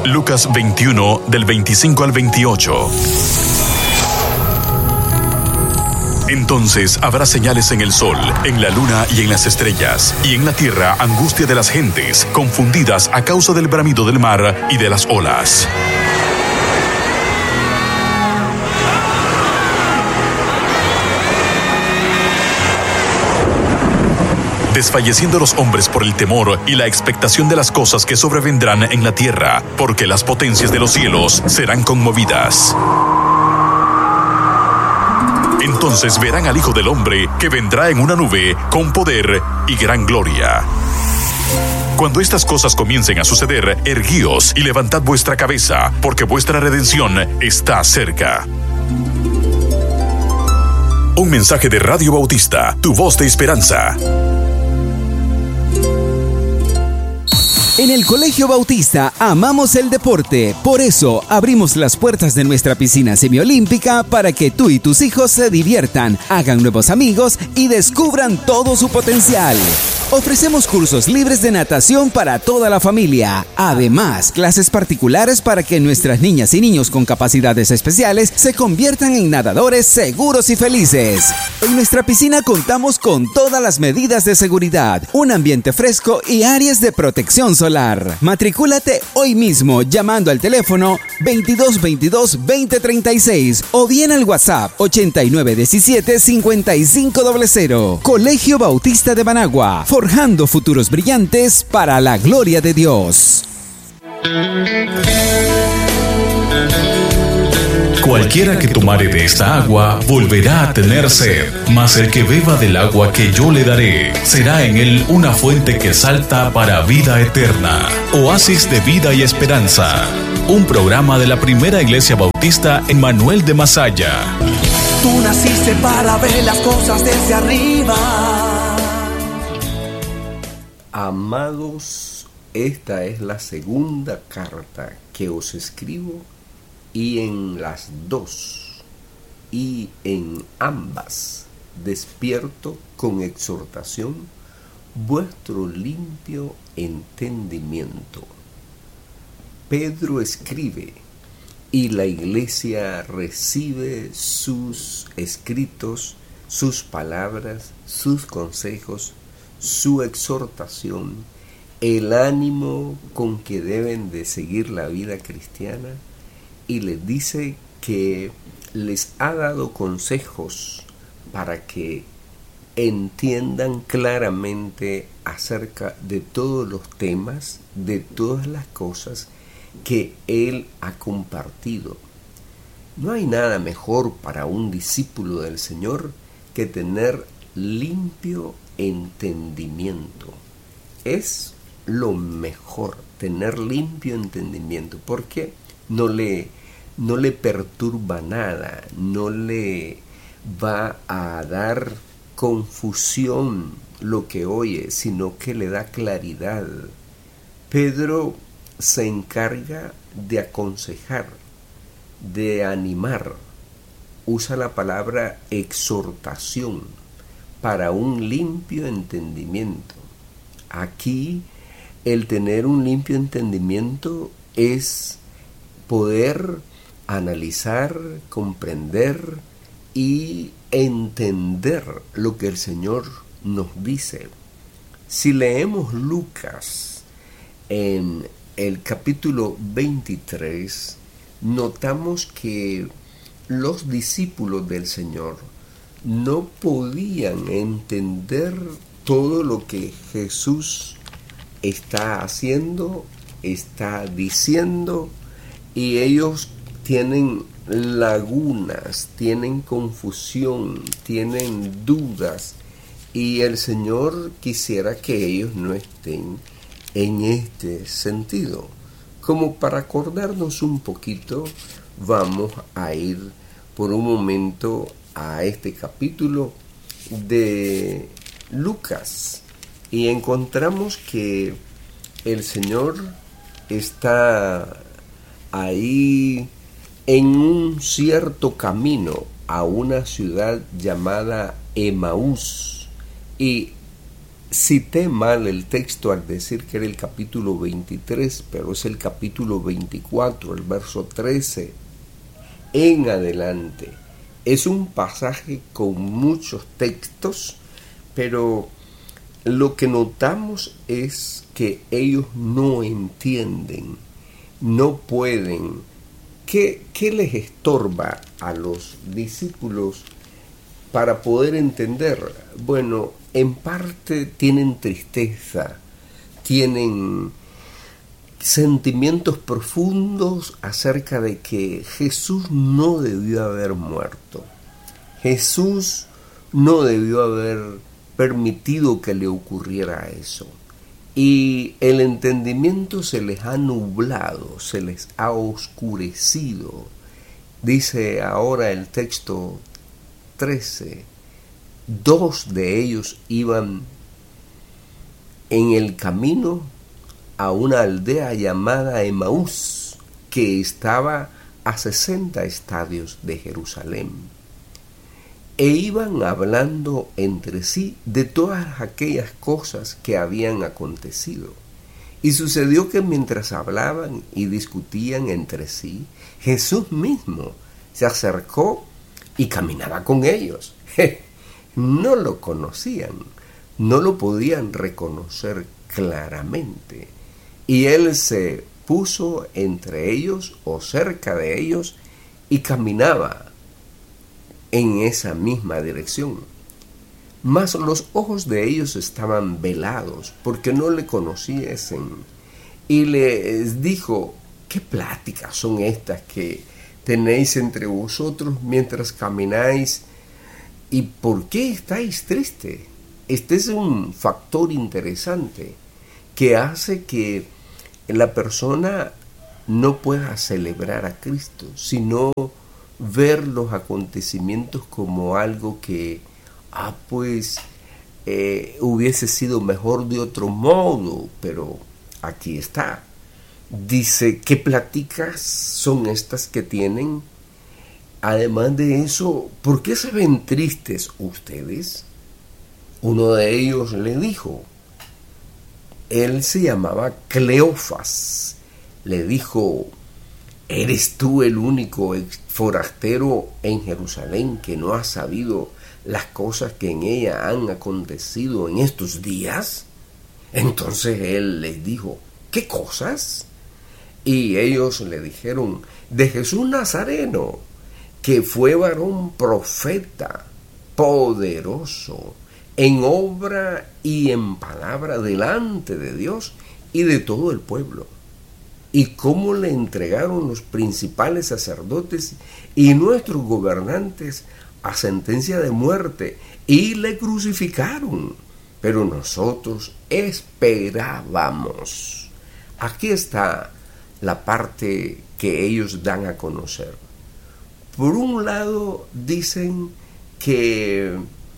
Lucas 21, del 25 al 28. Entonces habrá señales en el sol, en la luna y en las estrellas, y en la tierra angustia de las gentes, confundidas a causa del bramido del mar y de las olas. Desfalleciendo los hombres por el temor y la expectación de las cosas que sobrevendrán en la tierra, porque las potencias de los cielos serán conmovidas. Entonces verán al Hijo del Hombre, que vendrá en una nube con poder y gran gloria. Cuando estas cosas comiencen a suceder, erguíos y levantad vuestra cabeza, porque vuestra redención está cerca. Un mensaje de Radio Bautista, tu voz de esperanza. En el Colegio Bautista amamos el deporte, por eso abrimos las puertas de nuestra piscina semiolímpica para que tú y tus hijos se diviertan, hagan nuevos amigos y descubran todo su potencial. Ofrecemos cursos libres de natación para toda la familia. Además, clases particulares para que nuestras niñas y niños con capacidades especiales se conviertan en nadadores seguros y felices. En nuestra piscina contamos con todas las medidas de seguridad, un ambiente fresco y áreas de protección solar. Matricúlate hoy mismo llamando al teléfono 2222-2036 o bien al WhatsApp 8917-5500. Colegio Bautista de Managua, forjando futuros brillantes para la gloria de Dios. Cualquiera que tomare de esta agua volverá a tener sed, mas el que beba del agua que yo le daré, será en él una fuente que salta para vida eterna. Oasis de vida y esperanza. Un programa de la Primera Iglesia Bautista en Manuel de Masaya. Tú naciste para ver las cosas desde arriba. Amados, esta es la segunda carta que os escribo, y en las dos y en ambas despierto con exhortación vuestro limpio entendimiento. Pedro escribe y la iglesia recibe sus escritos, sus palabras, sus consejos, su exhortación, el ánimo con que deben de seguir la vida cristiana, y les dice que les ha dado consejos para que entiendan claramente acerca de todos los temas, de todas las cosas que Él ha compartido. No hay nada mejor para un discípulo del Señor que tener limpio entendimiento. Es lo mejor, tener limpio entendimiento, porque no le perturba nada, no le va a dar confusión lo que oye, sino que le da claridad. Pedro se encarga de aconsejar, de animar, usa la palabra exhortación para un limpio entendimiento. Aquí el tener un limpio entendimiento es poder analizar, comprender y entender lo que el Señor nos dice. Si leemos Lucas en el capítulo 23, notamos que los discípulos del Señor no podían entender todo lo que Jesús está haciendo, está diciendo, y ellos tienen lagunas, tienen confusión, tienen dudas, y el Señor quisiera que ellos no estén en este sentido. Como para acordarnos un poquito, vamos a ir por un momento a este capítulo de Lucas, y encontramos que el Señor está ahí en un cierto camino a una ciudad llamada Emaús, y cité mal el texto al decir que era el capítulo 23, pero es el capítulo 24, el verso 13 en adelante. Es un pasaje con muchos textos, pero lo que notamos es que ellos no entienden, no pueden. ¿Qué les estorba a los discípulos para poder entender? Bueno, en parte tienen tristeza, tienen sentimientos profundos acerca de que Jesús no debió haber muerto. Jesús no debió haber permitido que le ocurriera eso. Y el entendimiento se les ha nublado, se les ha oscurecido. Dice ahora el texto 13, 2 de ellos iban en el camino a una aldea llamada Emaús, que estaba a 60 estadios de Jerusalén, e iban hablando entre sí de todas aquellas cosas que habían acontecido. Y sucedió que mientras hablaban y discutían entre sí, Jesús mismo se acercó y caminaba con ellos. No lo conocían, no lo podían reconocer claramente. Y él se puso entre ellos o cerca de ellos y caminaba en esa misma dirección. Mas los ojos de ellos estaban velados porque no le conociesen. Y les dijo: ¿qué pláticas son estas que tenéis entre vosotros mientras camináis? ¿Y por qué estáis tristes? Este es un factor interesante que hace que la persona no pueda celebrar a Cristo, sino ver los acontecimientos como algo que, hubiese sido mejor de otro modo, pero aquí está. Dice: ¿qué pláticas son estas que tienen? Además de eso, ¿por qué se ven tristes ustedes? Uno de ellos le dijo, él se llamaba Cleofas, le dijo: ¿eres tú el único forastero en Jerusalén que no ha sabido las cosas que en ella han acontecido en estos días? Entonces él les dijo: ¿qué cosas? Y ellos le dijeron: de Jesús Nazareno, que fue varón profeta, poderoso, en obra y en palabra delante de Dios y de todo el pueblo. Y cómo le entregaron los principales sacerdotes y nuestros gobernantes a sentencia de muerte y le crucificaron. Pero nosotros esperábamos. Aquí está la parte que ellos dan a conocer. Por un lado dicen que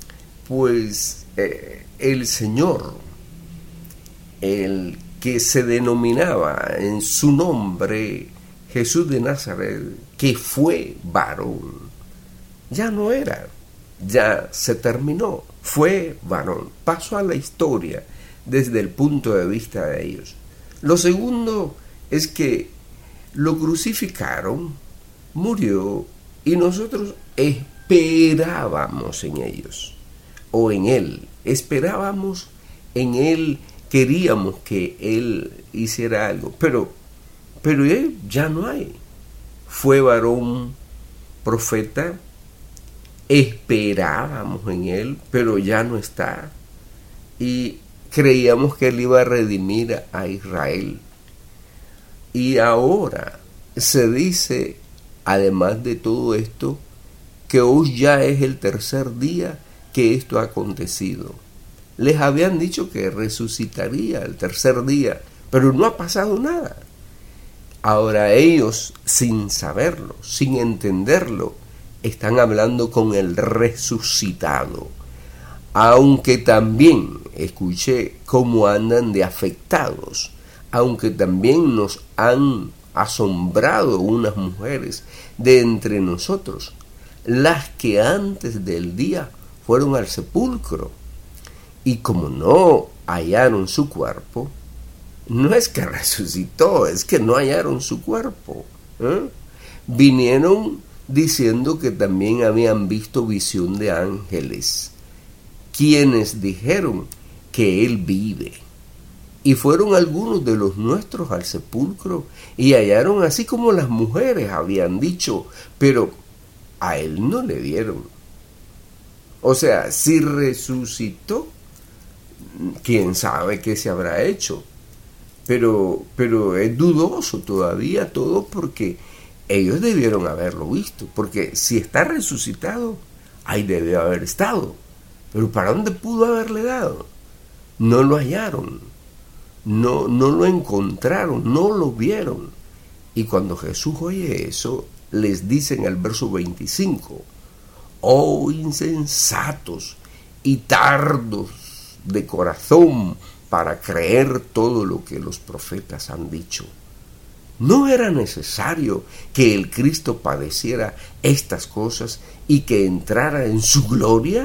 el Señor, el que se denominaba en su nombre Jesús de Nazaret, que fue varón, ya no era, ya se terminó, fue varón, pasó a la historia desde el punto de vista de ellos. Lo segundo es que lo crucificaron, murió, y nosotros esperábamos en ellos, o en él, esperábamos en él, queríamos que él hiciera algo, pero él ya no hay. Fue varón profeta, esperábamos en él, pero ya no está, y creíamos que él iba a redimir a Israel. Y ahora se dice, además de todo esto, que hoy ya es el tercer día que esto ha acontecido. Les habían dicho que resucitaría el tercer día, pero no ha pasado nada. Ahora ellos, sin saberlo, sin entenderlo, están hablando con el resucitado. Aunque también escuché cómo andan de afectados, aunque también nos han asombrado unas mujeres de entre nosotros, las que antes del día fueron al sepulcro. Y como no hallaron su cuerpo, no es que resucitó, es que no hallaron su cuerpo. Vinieron diciendo que también habían visto visión de ángeles, quienes dijeron que él vive. Y fueron algunos de los nuestros al sepulcro y hallaron así como las mujeres habían dicho, pero a él no le vieron. O sea, si resucitó, quién sabe qué se habrá hecho. Pero es dudoso todavía todo, porque ellos debieron haberlo visto, porque si está resucitado, ahí debe haber estado. Pero ¿para dónde pudo haberle dado? No lo hallaron, no lo encontraron, no lo vieron. Y cuando Jesús oye eso, les dice en el verso 25, oh insensatos y tardos de corazón para creer todo lo que los profetas han dicho. ¿No era necesario que el Cristo padeciera estas cosas y que entrara en su gloria?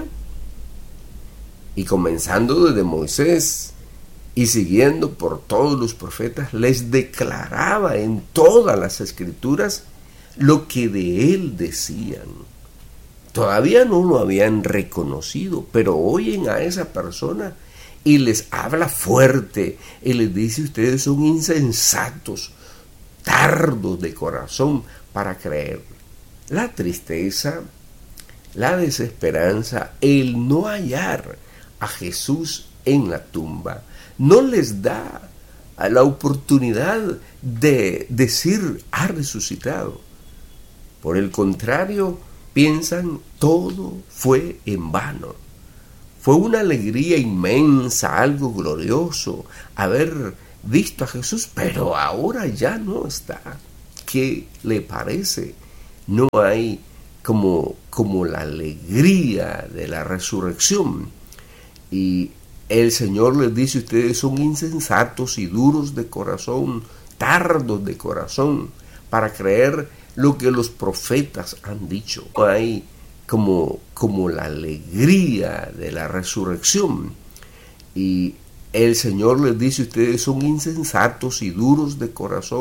Y comenzando desde Moisés y siguiendo por todos los profetas, les declaraba en todas las escrituras lo que de él decían. Todavía no lo habían reconocido, pero oyen a esa persona y les habla fuerte y les dice: ustedes son insensatos, tardos de corazón para creer. La tristeza, la desesperanza, el no hallar a Jesús en la tumba, no les da la oportunidad de decir ha resucitado. Por el contrario, piensan todo fue en vano. Fue una alegría inmensa, algo glorioso haber visto a Jesús, pero ahora ya no está. ¿Qué le parece? No hay como la alegría de la resurrección. Y el Señor les dice: ustedes son insensatos y duros de corazón, tardos de corazón para creer lo que los profetas han dicho. No hay como la alegría de la resurrección. Y el Señor les dice: ustedes son insensatos y duros de corazón.